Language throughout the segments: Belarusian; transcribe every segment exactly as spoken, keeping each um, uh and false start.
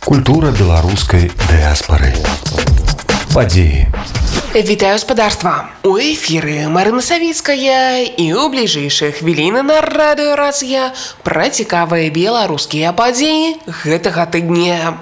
Культура беларускай дыаспары. Падзеі. Вітаю спадарства! У эфіры Марына Савіцкая і ў бліжэйшыя хвіліны на радыёраз'я пра цікавыя беларускія падзеі гэтага тыдня.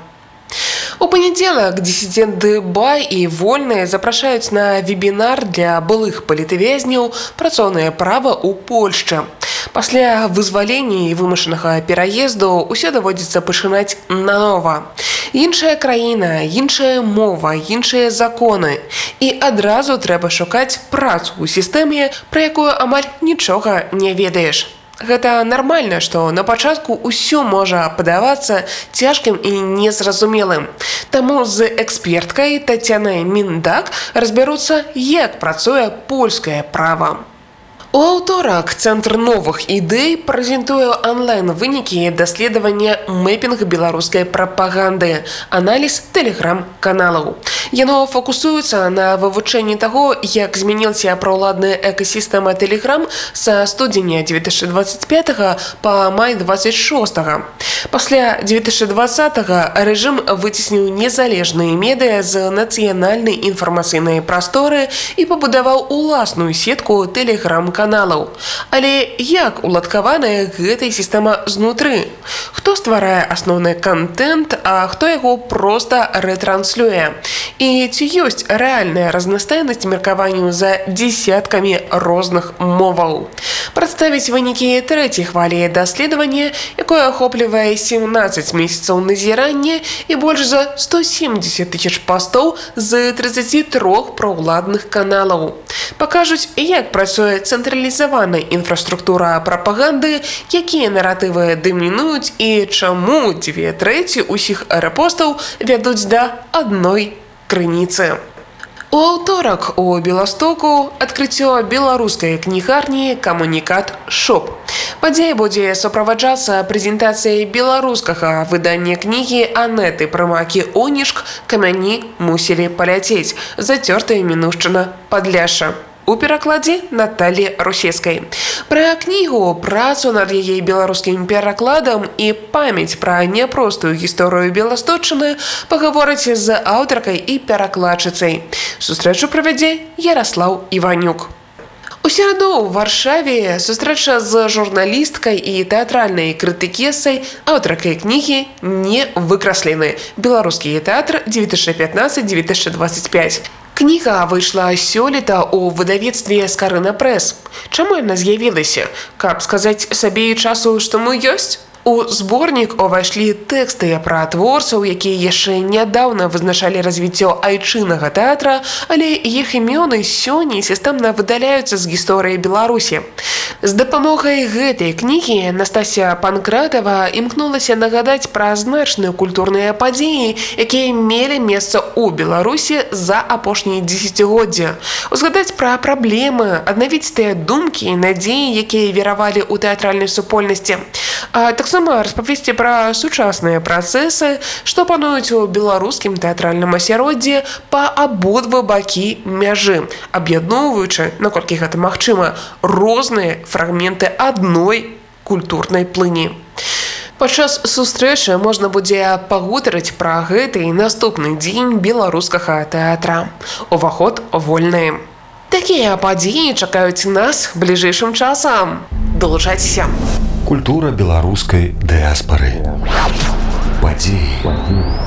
У панядзелак дысідэнты Бай і Вольныя запрашаюць на вебінар для былых палітвязняў «Працоўнае права ў Польшчы». Пасля вызвалення і вымушанага пераезду ўсё даводзіцца пачынаць нанова. Іншая краіна, іншая мова, іншыя законы. І адразу трэба шукаць працу ў сістэме, пра якую амаль нічога не ведаеш. Гэта нармальна, што на пачатку ўсё можа падавацца цяжкім і незразумелым. Таму з эксперткай Тацянай Міндак разбяруцца, як працуе польскае права. У аўторак Цэнтр новых ідэй прэзентуе онлайн-вынікі даследавання мэпінг беларускай прапаганды, аналіз тэлеграм-каналаў. Яно фокусуецца на вывучэнні таго, як змянілася праўладная экасістэма Тэлеграм са студзеня дзве тысячы дваццаць пятага па май дваццаць шостага. Пасля дзве тысячы дваццатага рэжым выцесніў незалежныя медыа з нацыянальнай інфармацыйнай прасторы і пабудаваў уласную сетку тэлеграм-каналаў. каналаў. Але як уладкаваная гэтая сістэма знутры? Хто стварае асноўны кантэнт, а хто яго проста рэтранслюе? І ці ёсць рэальная разнастайнасць меркаванняў за дзесяткамі розных моваў? Прадставіць вынікі трэцяй хвалі даследавання, якое ахоплівае сямнаццаць месяцаў назірання і больш за сто семдзесят тысяч пастоў з трыццаці трох праўладных каналаў. Пакажуць, як працуе цэнтралізаваная інфраструктура прапаганды, якія наратывы дамінуюць і чаму дзве трэці ўсіх рэпостаў вядуць да адной крыніцы. У аўторак у Беластоку адкрыццё беларускай кнігарні «Камунікат Шоп». Падзея будзе суправаджацца прэзентацыяй беларускага выдання кнігі Анеты Прымакі-Онішк «Камяні мусілі паляцець. Зацёртая мінушчына Падляшша». У перакладзе Наталі Русецкай. Пра кнігу, працу над яе беларускім перакладам і памяць пра няпростую гісторыю Беласточчыны пагаворыць з аўтаркай і перакладчыцай. Сустрэчу правядзе Яраслаў Іванюк. У сераду ў Варшаве сустрэча з журналісткай і тэатральнай крытыкесай, аўтаркай кнігі «Не выкраслены. Беларускі тэатр дзве тысячы пятнаццаць - дзве тысячы дваццаць пяць». Кніга выйшла сёлета ў выдавецтве «Скарына Прэс». Чаму яна з'явілася? Каб сказаць сабе і часу, што мы ёсць? У зборнік увайшлі тэксты пра творцаў, якія яшчэ нядаўна вызначалі развіццё айчыннага тэатра, але іх імёны сёння сістэмна выдаляюцца з гісторыі Беларусі. З дапамогай гэтай кнігі Настасія Панкратава імкнулася нагадаць пра значныя культурныя падзеі, якія мелі месца ў Беларусі за апошнія дзесяцігоддзі. Узгадаць пра праблемы, аднавіць тыя думкі і надзеі, якія веравалі ў тэатральнай супольнасці. А таксама распавесці пра сучасныя працэсы, што пануюць у беларускім тэатральным асяроддзі па абодва бакі мяжы, аб'ядноўваючы, наколькі гэта магчыма, розныя фрагменты адной культурнай плыні. Падчас сустрэчы можна будзе пагутарыць пра гэты і наступны дзень беларускага тэатра. Уваход вольны. Такія падзеі чакаюць нас бліжэйшым часам. Далучайцеся! Культура беларускай дыаспары. Падзеі.